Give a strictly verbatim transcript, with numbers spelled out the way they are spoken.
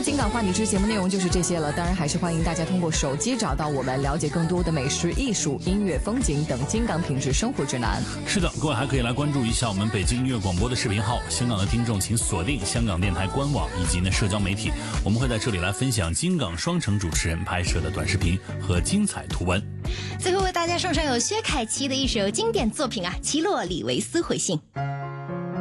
的金港话你知节目内容就是这些了，当然还是欢迎大家通过手机找到我们，了解更多的美食、艺术、音乐、风景等金港品质生活指南。 是的，各位还可以来关注一下我们北京音乐广播的视频号，香港的听众请锁定香港电台官网以及呢社交媒体，我们会在这里来分享金港双城主持人拍摄的短视频和精彩图文。 最后为大家送上有薛凯琪的一首经典作品啊，《齐洛里维斯回信》。